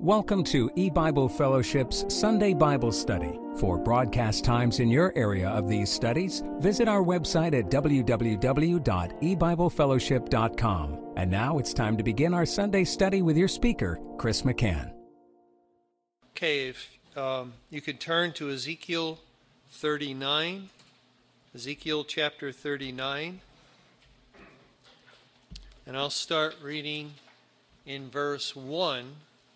Welcome to eBible Fellowship's Sunday Bible Study. For broadcast times in your area of these studies, visit our website at www.ebiblefellowship.com. And now it's time to begin our Sunday study with your speaker, Chris McCann. Okay, if you could turn to Ezekiel 39, Ezekiel chapter 39, and I'll start reading in verse 1,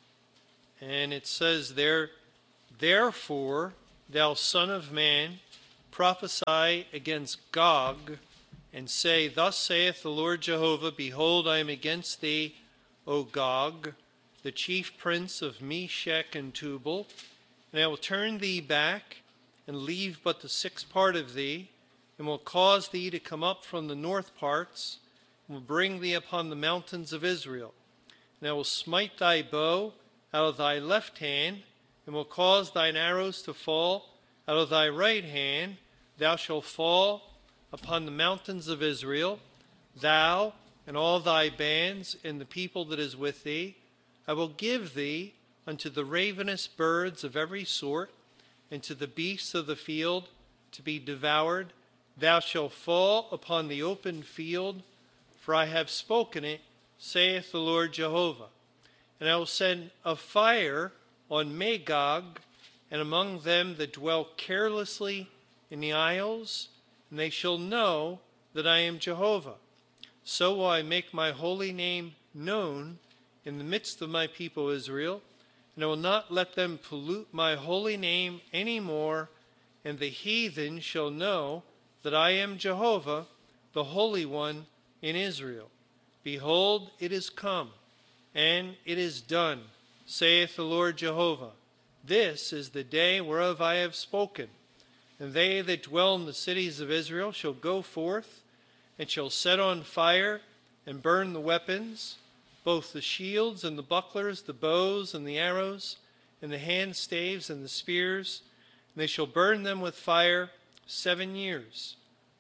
and it says there, "Therefore, thou son of man, prophesy against Gog, and say, Thus saith the Lord Jehovah, Behold, I am against thee, O Gog, the chief prince of Meshech and Tubal, and I will turn thee back, and leave but the sixth part of thee, and will cause thee to come up from the north parts, and will bring thee upon the mountains of Israel. And I will smite thy bow out of thy left hand, and will cause thine arrows to fall out of thy right hand. Thou shalt fall upon the mountains of Israel, thou and all thy bands, and the people that is with thee. I will give thee unto the ravenous birds of every sort, and to the beasts of the field to be devoured. Thou shalt fall upon the open field, for I have spoken it, saith the Lord Jehovah. And I will send a fire on Magog, and among them that dwell carelessly in the isles, and they shall know that I am Jehovah. So will I make my holy name known in the midst of my people Israel, and I will not let them pollute my holy name any more, and the heathen shall know that I am Jehovah, the Holy One in Israel. Behold, it is come, and it is done, saith the Lord Jehovah. This is the day whereof I have spoken. And they that dwell in the cities of Israel shall go forth, and shall set on fire, and burn the weapons, both the shields and the bucklers, the bows and the arrows, and the hand staves and the spears, and they shall burn them with fire 7 years,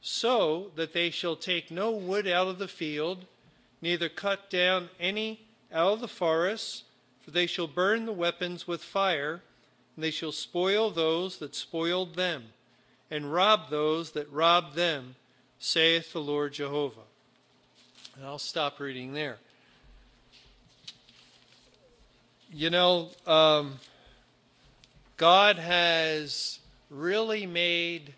so that they shall take no wood out of the field, neither cut down any out of the forests, for they shall burn the weapons with fire, and they shall spoil those that spoiled them, and rob those that robbed them, saith the Lord Jehovah." And I'll stop reading there. You know, God has really made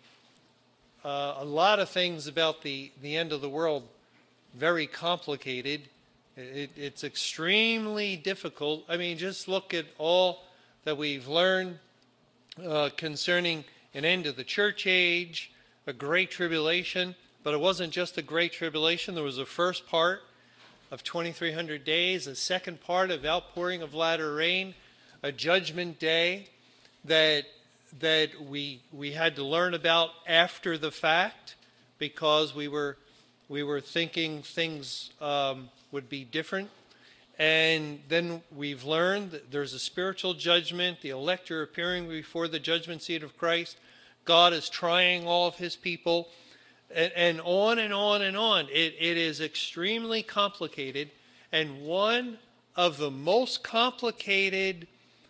a lot of things about the end of the world very complicated. It's extremely difficult. I mean, just look at all that we've learned concerning an end of the church age, a great tribulation. But it wasn't just a great tribulation. There was a first part of 2,300 days, a second part of outpouring of latter rain, a judgment day that we had to learn about after the fact, because we were thinking things would be different. And then we've learned that there's a spiritual judgment. The elect are appearing before the judgment seat of Christ. God is trying all of his people, and on and on and on. It is extremely complicated, and one of the most complicated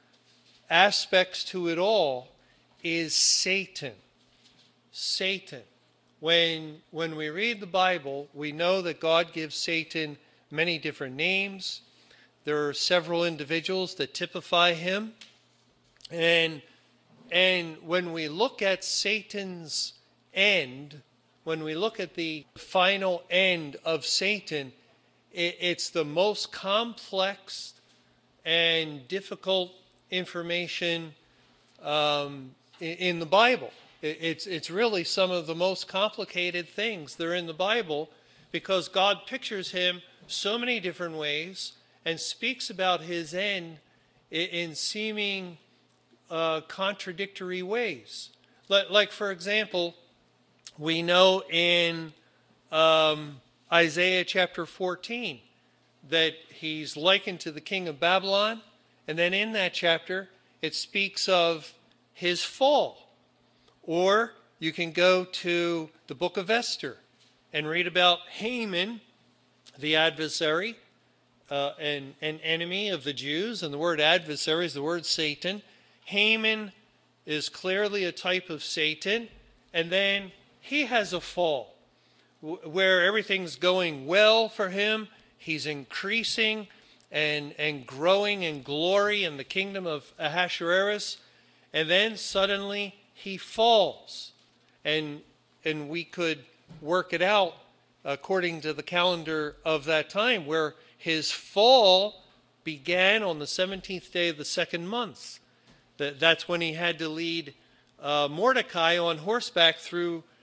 aspects to it all is Satan. Satan. When we read the Bible, we know that God gives Satan many different names. There are several individuals that typify him. And when we look at Satan's end, when we look at the final end of Satan, it's the most complex and difficult information in the Bible. It's really some of the most complicated things that are in the Bible, because God pictures him so many different ways and speaks about his end in seeming contradictory ways. Like, for example, we know in Isaiah chapter 14 that he's likened to the king of Babylon, and then in that chapter it speaks of his fall. Or you can go to the book of Esther and read about Haman, the adversary, an enemy of the Jews, and the word adversary is the word Satan. Haman is clearly a type of Satan, and then he has a fall where everything's going well for him. He's increasing and growing in glory in the kingdom of Ahasuerus, and then suddenly he falls, and we could work it out according to the calendar of that time, where his fall began on the 17th day of the second month. That's when he had to lead Mordecai on horseback through